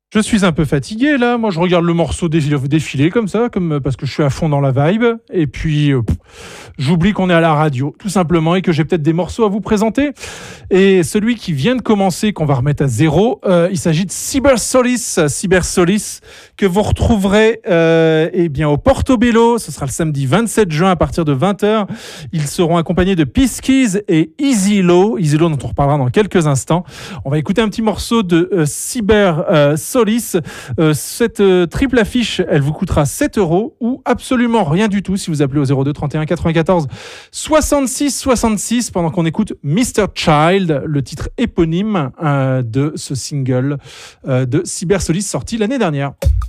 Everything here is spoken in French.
Je suis un peu fatigué là, moi je regarde le morceau défiler comme ça, parce que je suis à fond dans la vibe, et puis j'oublie qu'on est à la radio, tout simplement, et que j'ai peut-être des morceaux à vous présenter. Et celui qui vient de commencer, qu'on va remettre à zéro, il s'agit de Cybersolis, que vous retrouverez au Portobello, ce sera le samedi 27 juin à partir de 20h. Ils seront accompagnés de Peace Keys et Easy Low dont on reparlera dans quelques instants. On va écouter un petit morceau de Cybersolis. Cette triple affiche, elle vous coûtera 7€ ou absolument rien du tout si vous appelez au 02 31 94 66 66 pendant qu'on écoute Mr. Child, le titre éponyme de ce single de Cybersolis sorti l'année dernière.